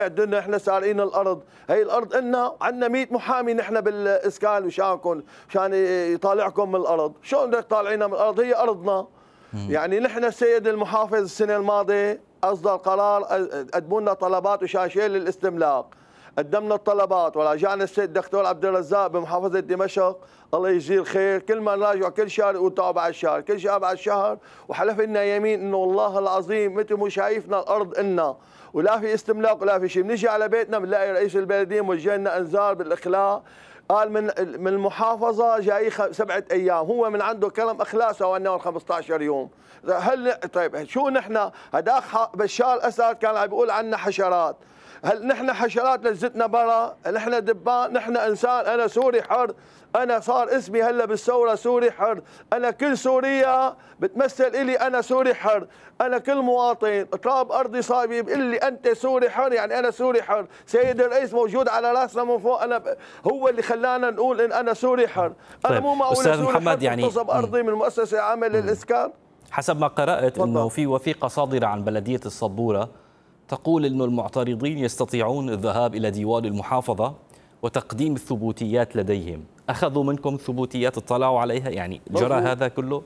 عندنا احنا سارقين الارض، هي الارض إلنا، عندنا 100 محامي نحن بالاسكان مشانكم، مشان يطالعكم من الارض، شلون بدك تطالعينا من الارض؟ هي ارضنا. يعني نحن السيد المحافظ السنه الماضيه اصدر قرار قدموا لنا طلبات وشاشين للاستملاك، قدمنا الطلبات وراجعنا السيد الدكتور عبد الرزاق بمحافظه دمشق الله يجزيه الخير، كل ما نراجعه كل شهر يقول تعوا بعد الشهر، كل شهر بعد الشهر، وحلف لنا يمين انه والله العظيم مثل مو شايفنا الارض إلنا ولا في استملاك ولا في شيء. بنجي على بيتنا بنلاقي رئيس البلديه موجه لنا انذار بالاخلاء، قال من المحافظه جاي 7 ايام، هو من عنده كرم اخلاء سوى لنا 15 يوم. هل طيب شو نحن؟ هداك بشار الاسد كان عم بيقول عنا حشرات، هل نحن حشرات لزتنا برا؟ نحن دبان؟ نحن انسان؟ انا سوري حر، انا صار اسمي هلا بالثوره سوري حر، انا كل سوريا بتمثل الي انا سوري حر، انا كل مواطن تراب ارضي صار بيقول لي انت سوري حر، يعني انا سوري حر، سيد الرئيس موجود على راسنا من فوق، انا هو اللي خلانا نقول ان انا سوري حر، انا طيب مو معقول أستاذ سوري محمد حر يعني تغتصب ارضي من مؤسسه عامه للاسكان. حسب ما قرأت أنه في وثيقة صادرة عن بلدية الصبورة تقول أنه المعترضين يستطيعون الذهاب إلى ديوان المحافظة وتقديم الثبوتيات لديهم. أخذوا منكم ثبوتيات اطلعوا عليها؟ يعني جرى هذا كله؟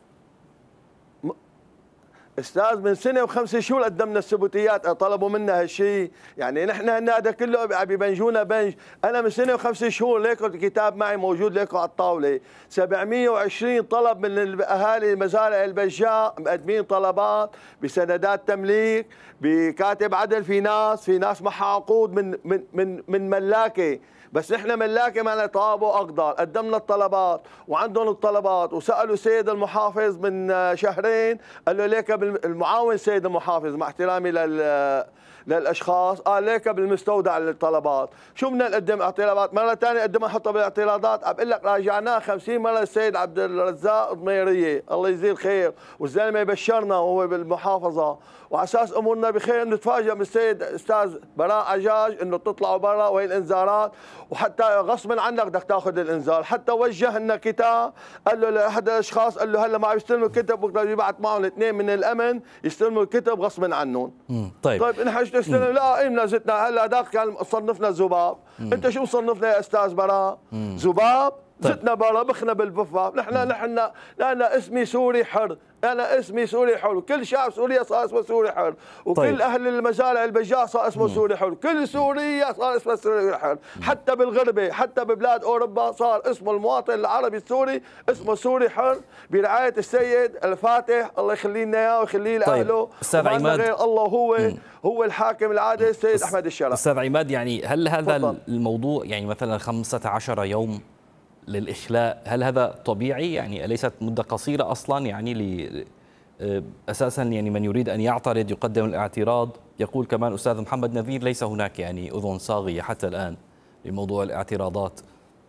استاذ من سنه و5 شهور قدمنا الثبوتيات، طلبوا منا هالشيء، يعني نحن هذا كله عم يبنجونا بنج، انا من سنه و5 شهور ليكم الكتاب معي موجود ليكم على الطاوله، 720 طلب من اهالي مزارع البجاء مقدمين طلبات بسندات تمليك، بكاتب عدل، في ناس معها عقود من ملاكه، بس نحن ملاكه ما طابوا اقدار، قدمنا الطلبات وعندهم الطلبات، وسالوا السيد المحافظ من شهرين قال له ليك المعاون سيد المحافظ مع احترامي للاشخاص، قال ليك بالمستودع للطلبات، شو بدنا نقدم اعتراضات؟ مره ثانيه قدمها حطها بالاعتراضات، عم بقول لك راجعناه 50 مره السيد عبد الرزاق ضميريه الله يجزيه الخير، والزلمه بشرنا وهو بالمحافظه، وعلى اساس امورنا بخير نتفاجئ من السيد استاذ براء عجاج انه تطلعوا برا وهي الانذارات، وحتى غصبا عنك بدك تاخذ الانذار، حتى وجه لنا كتاب قال له لاحد الاشخاص قال له هلا ما عم يستلموا الكتب بكره يبعث معهم 2 من الامن يستلموا الكتب غصبا عنهم. طيب نحن شو نستلم؟ لا إلنا زتنا، هلا هذاك كان صنفنا ذباب، انت شو مصنفنا يا استاذ براء؟ ذباب؟ زتنا برا بخنا بالبفاف، نحن لا اسمي سوري حر، انا اسمي سوري حر، وكل شعب سوريا صار اسمه سوري حر، وكل اهل المزارع البجاء صار اسمه سوري حر، كل سوريا صار اسمه سوري حر، حتى بالغربه، حتى ببلاد اوروبا صار اسمه المواطن العربي السوري اسمه سوري حر برعايه السيد الفاتح الله يخلي لنا اياه ويخلي لاهله. استاذ عماد، غير الله هو الحاكم العادل السيد احمد الشرف. استاذ عماد، يعني هل هذا الموضوع يعني مثلا 15 يوم للإخلاء هل هذا طبيعي؟ يعني أليست مدة قصيرة أصلا؟ يعني أساسا يعني من يريد أن يعترض يقدم الاعتراض. يقول كمان أستاذ محمد نذير ليس هناك يعني أذن صاغية حتى الآن لموضوع الاعتراضات.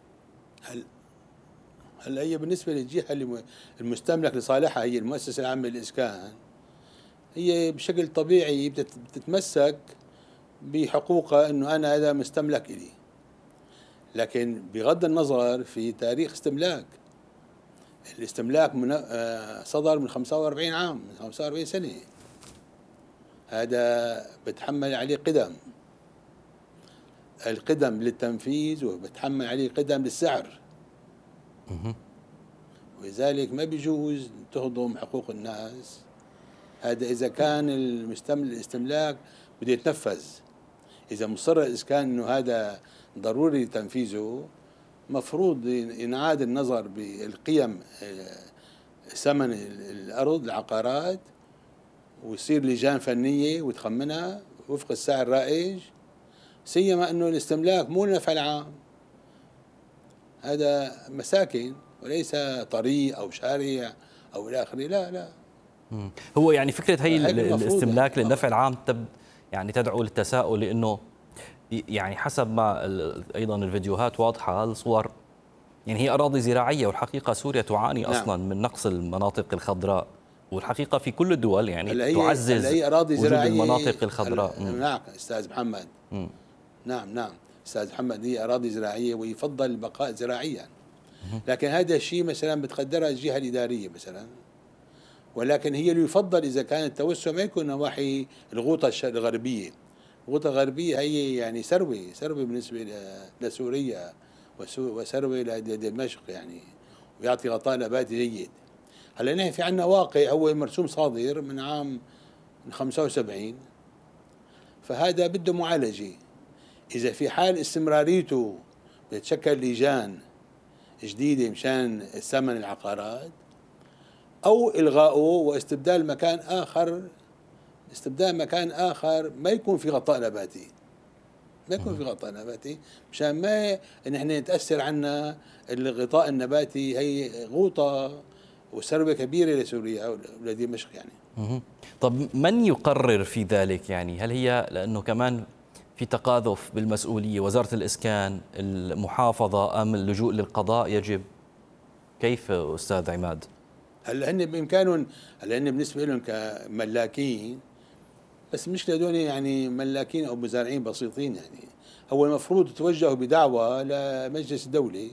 هل هي بالنسبة للجهة المستملك لصالحها هي المؤسسة العامة للإسكان، هي بشكل طبيعي بتتمسك بحقوقها أنه أنا هذا مستملك إلي، لكن بغض النظر في تاريخ استملاك، الاستملاك صدر من 45 عام، من 45 سنة، هذا بتحمل عليه قدم، القدم للتنفيذ وبتحمل عليه قدم للسعر، ولذلك ما بيجوز تهضم حقوق الناس. هذا إذا كان الاستملاك بده يتنفذ، إذا مصر الإسكان أنه هذا ضروري تنفيذه، مفروض ينعاد النظر بالقيم ثمن الأرض العقارات، ويصير لجان فنية وتخمنها وفق السعر الرائج، سيما أنه الاستملاك مو للنفع العام، هذا مساكن وليس طريق أو شارع أو إلى آخره. لا هو يعني فكرة هي الاستملاك للنفع العام يعني تدعو للتساؤل، لأنه يعني حسب ما أيضا الفيديوهات واضحة الصور، يعني هي أراضي زراعية، والحقيقة سوريا تعاني أصلا من نقص المناطق الخضراء، والحقيقة في كل الدول يعني تعزز وجود المناطق الخضراء. نعم أستاذ محمد، نعم أستاذ محمد، هي أراضي زراعية ويفضل البقاء زراعيا، لكن هذا الشيء مثلا بتقدرها الجهة الإدارية مثلا، ولكن هي اللي يفضل إذا كان التوسع ما يكون نواحي الغوطة الغربية، الغوطة الغربية هي يعني ثروة بالنسبة لسوريا وثروة لدمشق يعني، ويعطي غطاء نباتي جيد. هلا نحن في عندنا واقع هو مرسوم صادر من عام 75، فهذا بده معالجة. إذا في حال استمراريته بتشكل لجان جديدة مشان ثمن العقارات، أو إلغائه واستبدال مكان آخر، ما يكون في غطاء نباتي، مشان ما نحن نتأثر عنا الغطاء النباتي. هي غوطة وثروة كبيرة لسوريا ولدمشق يعني. طب من يقرر في ذلك يعني؟ هل هي لأنه كمان في تقاذف بالمسؤولية، وزارة الإسكان، المحافظة، أم اللجوء للقضاء يجب؟ كيف أستاذ عماد؟ هلا هن بإمكانهم، هلا هن بالنسبة لهم كملاكين، بس مش هذول يعني ملاكين أو مزارعين بسيطين يعني. هو المفروض يتوجهوا بدعوة لمجلس الدولة،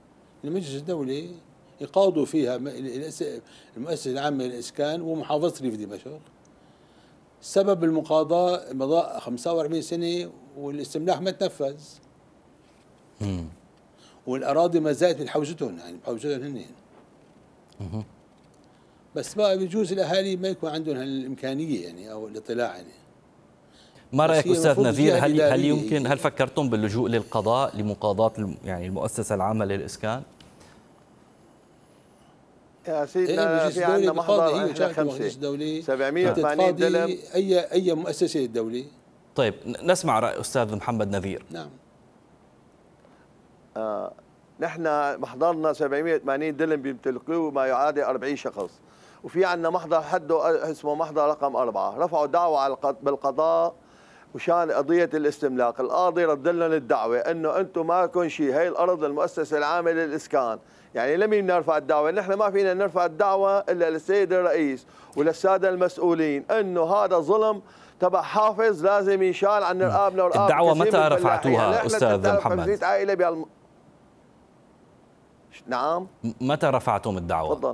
يقاضوا فيها المؤسسة العامة للإسكان ومحافظة ريف دمشق. سبب المقاضاة مضى 45 سنة والاستملاك ما تنفذ، والأراضي ما زالت بحوزتهم هن. بس بقى بيجوز الأهالي ما يكون عندهم هالإمكانية يعني أو الاطلاع يعني. ما رأيك أستاذ نذير؟ هل فكرتم باللجوء للقضاء لمقاضاة يعني المؤسسة العامة للإسكان؟ يا سيدنا في عندنا محضر 780 دلم. أي مؤسسة الدولة. طيب نسمع رأي أستاذ محمد نذير. نعم. نحن محضرنا 780 دلم بيمتلكوه ما يعادل 40 شخص، وفي عندنا محضر حده اسمه محضر رقم 4 رفعوا دعوة بالقضاء مشان قضية الاستملاك. القاضي رد لنا الدعوة انه انتم ما لكم شيء، هي الارض المؤسسة العامة للإسكان. يعني لمين نرفع الدعوة؟ نحن ما فينا نرفع الدعوة الا للسيد الرئيس وللسادة المسؤولين، انه هذا ظلم تبع حافظ لازم ينشال عن رقابنا ورقاب. الدعوة متى رفعتوها يعني أستاذ محمد؟ عائلة نعم. متى رفعتم الدعوة؟ تفضل.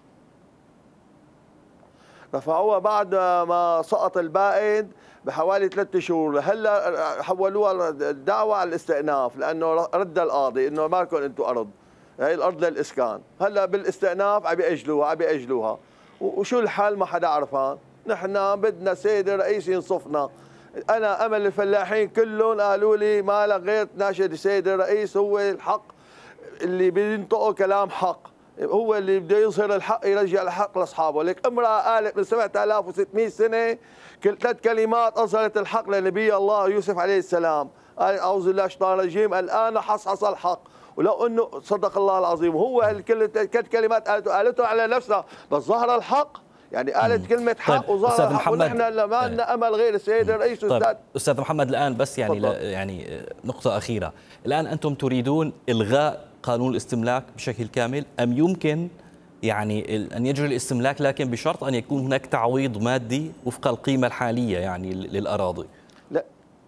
رفعوها بعد ما سقط البائد بحوالي 3 شهور. هلا حولوها الدعوة على الاستئناف، لأنه رد القاضي إنه ما لكم أنتم أرض، هي الأرض للإسكان. هلا بالاستئناف عم يأجلوها وشو الحل ما حدا عرفان. نحن بدنا السيد الرئيس ينصفنا. أنا أمل الفلاحين كلهم قالوا لي ما لك غير تناشد السيد الرئيس، هو الحق اللي بينطقوا كلام حق، هو اللي بده يظهر الحق يرجع الحق لاصحابه. لك امراه قالت من 7600 سنه 3 كلمات اظهرت الحق لنبي الله يوسف عليه السلام، قالت اعوذ بالله من الشيطان الرجيم الان حصحص الحق. ولو انه صدق الله العظيم، هو هالكل 3 كلمات قالته على نفسها بس ظهر الحق. يعني قالت كلمة حق طيب وظهر الحق، ونحن ما لنا امل غير السيد الرئيس. طيب استاذ محمد الان بس يعني نقطة أخيرة، الان انتم تريدون الغاء قانون الاستملاك بشكل كامل، ام يمكن يعني ان يجري الاستملاك لكن بشرط ان يكون هناك تعويض مادي وفق القيمة الحالية يعني للأراضي؟ لا،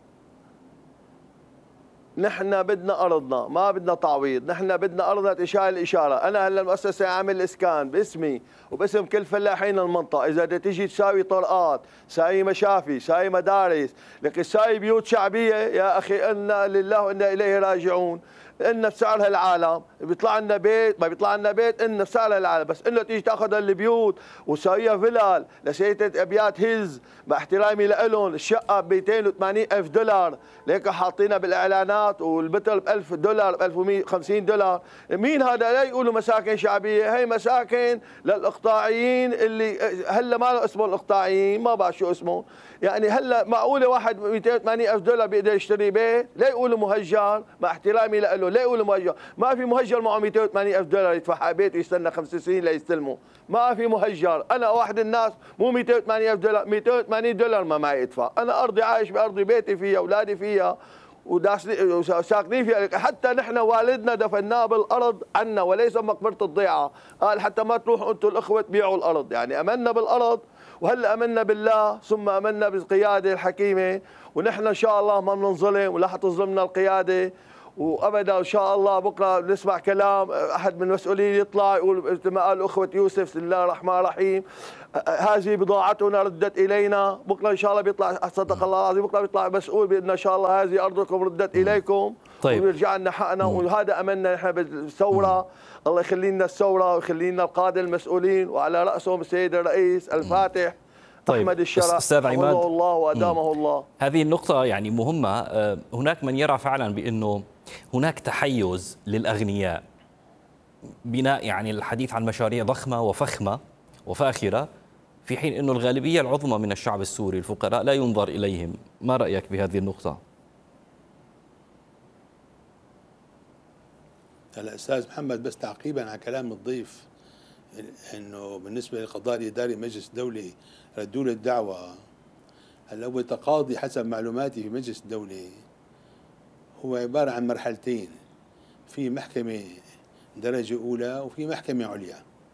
نحن بدنا أرضنا، ما بدنا تعويض. نحن بدنا أرضنا تشال الإشارة. أنا هلا المؤسسة عامل إسكان باسمي وباسم كل فلاحين المنطقة. إذا بدها تيجي تساوي طرقات، ساوي مشافي، ساوي مدارس، لكن ساوي بيوت شعبية، يا أخي إنا لله وإنا إليه راجعون. إن بسعرها العالم بيطلع لنا بيت، ما بيطلع لنا بيت إن بسعرها العالم، بس إنه تيجي تاخذ البيوت وتساويها فلل لسيدة أبيات هيلز، مع احترامي لهم الشقة ب 280,000 دولار، ليك حاطينها بالإعلانات والمتر ب $1000 ب $1150. مين هذا؟ لا يقولوا مساكن شعبية، هي مساكن للإقطاعيين اللي هلا ما له اسمه الإقطاعيين، ما بعرف شو اسمه. يعني هلا معقولة واحد 280,000 دولار بيقدر يشتري بيت؟ لا يقولوا مهجر، مع احترامي له، لا يقولوا مهجر. ما في مهجر معه 280,000 دولار يدفع بيت ويستنى 5 سنين ليستلمه، ما في مهجر. انا واحد الناس مو 280,000 دولار، 280 دولار ما معي ادفع. انا ارضي عايش بارضي، بيتي فيها، اولادي فيها، وساكنين فيها. حتى نحن والدنا دفناه بالارض عنا وليس مقبره الضيعه، قال حتى ما تروحوا انتم الاخوه تبيعوا الارض. يعني امنا بالارض، وهلا امنا بالله، ثم امنا بالقياده الحكيمه. ونحن ان شاء الله ما بننظلم ولا حتظلمنا القياده، وابدا ان شاء الله بكره نسمع كلام احد من المسؤولين يطلع يقول مثل ما قال اخوه يوسف بسم الله الرحمن الرحيم هذه بضاعتنا ردت الينا. بكره ان شاء الله بيطلع صدق الله العظيم، بكره بيطلع مسؤول بان ان شاء الله هذه ارضكم ردت اليكم. طيب. ويرجع لنا حقنا. وهذا املنا نحن بالثوره. الله يخلي لنا الثوره ويخلي لنا القاده المسؤولين وعلى راسهم السيد الرئيس الفاتح طيب. احمد الشرف استاذ عماد، الله وادامه الله. هذه النقطة يعني مهمة. هناك من يرى فعلا بأنه هناك تحيز للأغنياء بناء يعني الحديث عن مشاريع ضخمة وفخمة وفاخرة، في حين أنه الغالبية العظمى من الشعب السوري الفقراء لا ينظر إليهم. ما رأيك بهذه النقطة؟ هلا استاذ محمد، بس تعقيبا على كلام الضيف، انه بالنسبه للقضاء الاداري مجلس الدوله ردوا له الدعوه. هلا هو تقاضي حسب معلوماتي في مجلس الدوله هو عباره عن مرحلتين، في محكمه درجه اولى وفي محكمه عليا.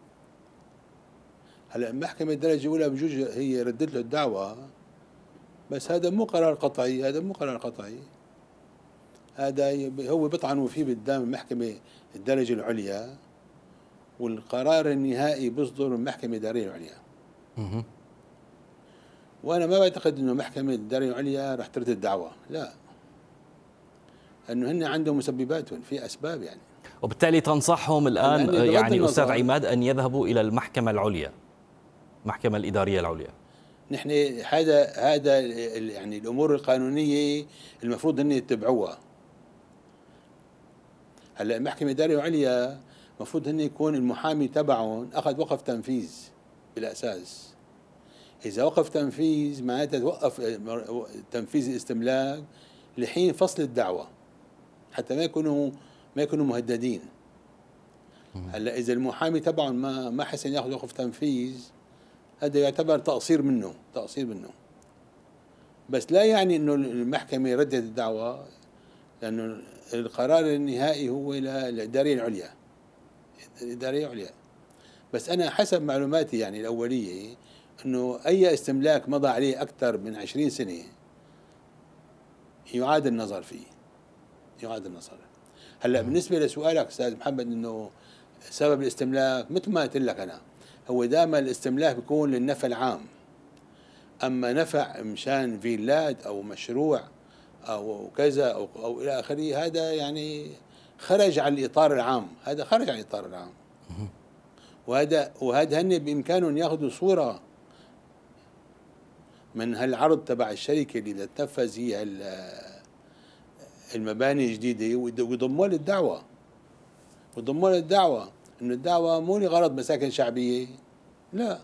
هلا المحكمه الدرجه الاولى بجوز هي ردت له الدعوه، بس هذا مو قرار قطعي، هذا مو قرار قطعي، هذا هو بيطعنوا فيه قدام المحكمة الدرجة العليا، والقرار النهائي بيصدر من المحكمة الإدارية العليا. وأنا ما بعتقد إنه محكمة الإدارية العليا رح ترد الدعوة، لا، لأنه هن عندهم مسبباتهم، في أسباب يعني. وبالتالي تنصحهم الآن يعني أستاذ عماد أن يذهبوا إلى المحكمة العليا، المحكمة الإدارية العليا. نحن هذا يعني الأمور القانونية المفروض أن يتبعوها. هلا المحكمة الإدارية العليا المفروض هن يكون المحامي تبعهم أخذ وقف تنفيذ بالأساس. إذا وقف تنفيذ معناتها توقف تنفيذ الاستملاك لحين فصل الدعوة حتى ما يكونوا مهددين. هلا إذا المحامي تبعهم ما حسن ياخذ وقف تنفيذ، هذا يعتبر تقصير منه. بس لا يعني انه المحكمة ردت الدعوة، لانه القرار النهائي هو للإدارية العليا. بس انا حسب معلوماتي يعني الاولية انه اي استملاك مضى عليه اكثر من 20 سنة يعاد النظر فيه. هلا بالنسبة لسؤالك استاذ محمد انه سبب الاستملاك، مثل ما قلت لك انا، هو دائما الاستملاك بيكون للنفع العام. اما نفع مشان فيلات او مشروع او كذا او الى اخره، هذا يعني خرج عن الاطار العام، وهذا هن بامكانهم ياخذوا صورة من هالعرض تبع الشركة اللي بدها تنفذ هي المباني الجديدة ويضموا للدعوة، انه الدعوة مو لغرض مساكن شعبية، لا.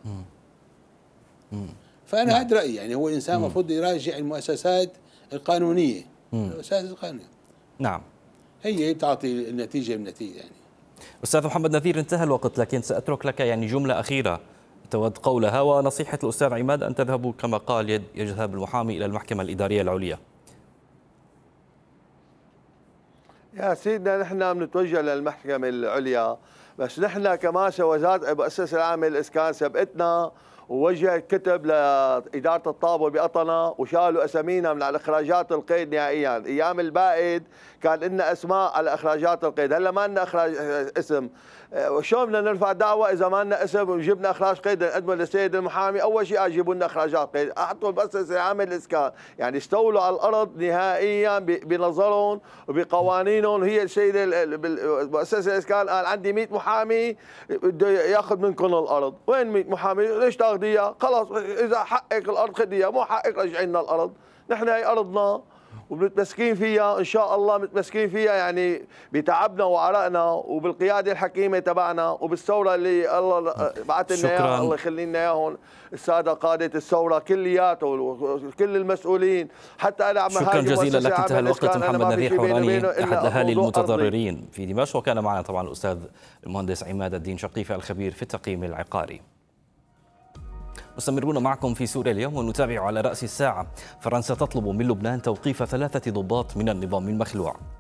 فأنا هذا رأيي، يعني هو الإنسان المفروض يراجع المؤسسات القانونية. نعم، هي بتعطي النتيجة يعني. أستاذ محمد نذير، انتهى الوقت، لكن سأترك لك يعني جملة أخيرة تود قولها، ونصيحة الأستاذ عماد أن تذهبوا كما قال يذهب المحامي إلى المحكمة الإدارية العليا. يا سيدنا نحن بنتوجه للمحكمة العليا، بس نحن كماسة وزارة المؤسسة العامة للإسكان سبقتنا ووجهت كتب لإدارة الطابة بقطنة وشالوا أسامينا من على إخراجات القيد نهائيا. أيام البائد كان لنا أسماء على إخراجات القيد، هلا ما لنا إخراج اسم. وشلون بدنا نرفع دعوة إذا ما لنا اسم وجبنا إخراج قيد نقدمه للسيد المحامي؟ أول شيء أجيبوا لنا إخراجات قيد، أحطوا المؤسسة العامة للإسكان، يعني استولوا على الأرض نهائيا بنظرهم وبقوانينهم. هي السيدة المؤسسة الإسكان قال عندي 100 محامي بده ياخذ منكم الأرض. وين 100 محامي؟ ليش تاخذيها؟ خلاص إذا حقك الأرض خذيها، مو حقك رجعي لنا الأرض. نحن هي أرضنا ومتمسكين فيها ان شاء الله، متمسكين فيها يعني بتعبنا وعرقنا وبالقياده الحكيمه تبعنا وبالثوره اللي الله بعث لنا اياها. الله يخلي لنا اياهم الساده قاده الثوره كلياتهم وكل المسؤولين. حتى انا شكرا جزيلا لك، انتهى الوقت. محمد نذير حوراني احد الاهالي المتضررين في دمشق، وكان معنا طبعا الاستاذ المهندس عماد الدين شقيفة الخبير في التقييم العقاري. مستمرون معكم في سوريا اليوم، ونتابع على رأس الساعة. فرنسا تطلب من لبنان توقيف 3 ضباط من النظام المخلوع.